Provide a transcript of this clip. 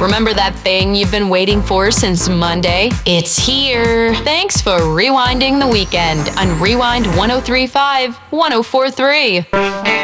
Remember that thing you've been waiting for since Monday? It's here. Thanks for rewinding the weekend on Rewind 1035 1043.